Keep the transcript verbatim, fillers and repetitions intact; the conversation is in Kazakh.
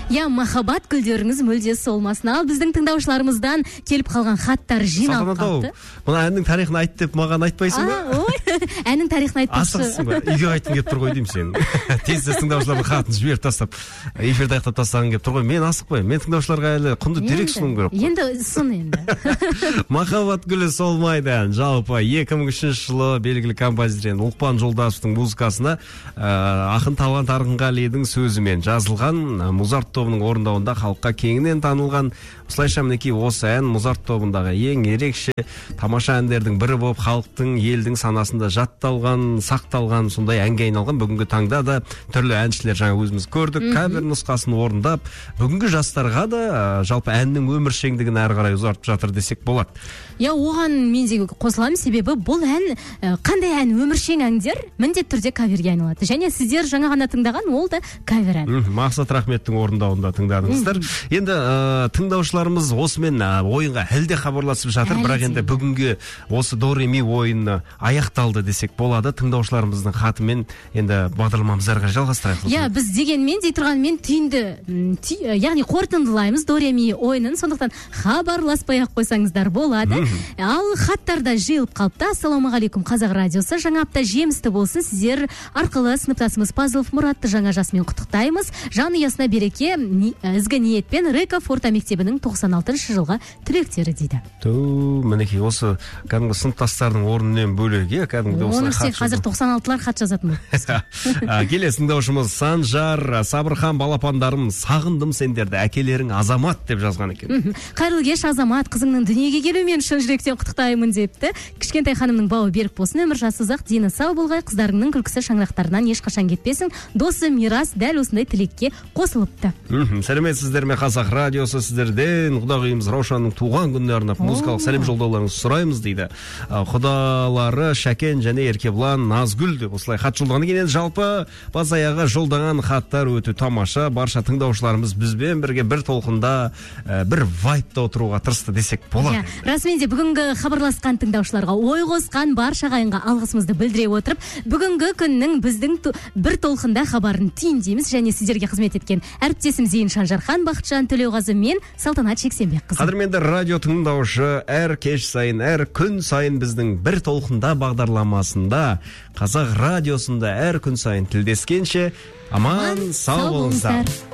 Я махаббат гүлдеріңіз мүлде солмасын. Ал біздің тыңдаушыларымыздан келіп қалған хаттар жиналып қалды. Мына әннің тарихын айт деп маған айтпайсың ба? Әннің тарихын айтпақшы. Асықсың ба? Үйге айтқың келіп тұр ғой деймін сен. Тез-тез тыңдаушылардың хатын жіберіп тастап, эфирді аяқтап тастағың келіп тұр ғой. Мен асықпаймын. Мен тыңдаушыларға әлі құнды дерек сұнуым керек. Енді сын енді. Махаббат гүлі солмайды. Жалпы екі мың үшінші жылы белгілі композитор Ұлықпан Жолдасовтың музыкасына ақын Талғат Арғынғалидің сөзімен жазылған, Музарт тобының орындауында халыққа кеңінен танылған. Осылайша мінекей осы ән Музарт тобындағы ең ерекше тамаша әндердің бірі болып халықтың, елдің санасында жатталған, сақталған сондай әнге айналған. Бүгінгі таңда да түрлі әншілер жаңа өзіміз көрдік, кавер нұсқасын орындап, бүгінгі жастарға да жалпы әннің өміршеңдігін әрі қарай ұзартып жатыр десек болады. Я оған мен де қосыламын, себебі бұл ән қандай ән, өміршең әндер міндетті түрде каверге айналады. Және сіздер жаңа ғана тыңдаған ол да кавер ән. Мақсат Рахметтің орындауында тыңдадыңыздар. Енді тыңдаушыларымыз осымен ойынға әлде хабарласып жатыр, бірақ енді бүгінгі осы до ре ми ойыны аяқталды десек болады. Тыңдаушыларымыздың хатымен енді бағдарламамызды әрі қарай жалғастырайық. Я біз дегенмен дей тұрғанмен түйінді, яғни қорытындылаймыз до ре ми ойынын, сондықтан хабарласпай-ақ қойсаңыздар болады. Ал хаттарда жиылып қалыпты. Ассалаумағалейкум, Қазақ радиосы. Жаңа апта жемісті болсын. Сіздер арқылы сыныптасымыз Пазылов Мұратты жаңа жасымен құттықтаймыз. Жанұясына береке, ізгі ниетпен Рыков орта мектебінің тоқсан алтыншы жылға түлектері дейді. Ту, мінекей осы кәдімгі сыныптастардың орнынан бөлеге кәдімгі оны сен қазір тоқсан алтылар хат жазатын болды. Келесі тыңдаушымыз Санжар Сабырхан, балапандарым, сағындым сендерді, әкелерің азамат деп жазған екен. Қайырлы кеш азамат, қызыңның дүниеге келуімен шын жүректен құттықтаймын депті. Кішкентай ханымның бауы берік болсын, өмір жасы ұзақ, дені сау болғай, қыздарыңның күлкісі шаңырақтарынан ешқашан кетпесін. Досы Мирас дәл осындай тілекке қосылыпты. Сәлеметсіздер ме Қазақ радиосы, сіздерден құдағиымыз Раушанның туған күніне арнап музыкалық сәлем жолдауларыңызды сұраймыз дейді. Құдалары Шәкен және Еркебұлан Назгүл деп осылай хат жолдаған екен. Жалпы бас аяғы жолдаған хаттар өте тамаша. Барша тыңдаушыларымыз бізбен бірге бір толқында, бір вайбта отыруға тырысты десек болады. Расымен де бүгінгі хабарласқан тыңдаушыларға, ой қосқан барша ағайынға алғысымызды білдіре отырып, бүгінгі күннің біздің бір толқында хабарын түйіндейміз. Және сіздерге қызмет еткен әріптесім Зейін Шанжархан, Бақытжан Төлеуғазы мен Салтанат Шексенбекқызы. Қадірменді радио тыңдаушы, әр кеш сайын, әр күн сайын біздің бір толқында бағдарламасында, Қазақ радиосында әр күн сайын тілдескенше аман сау болыңыздар.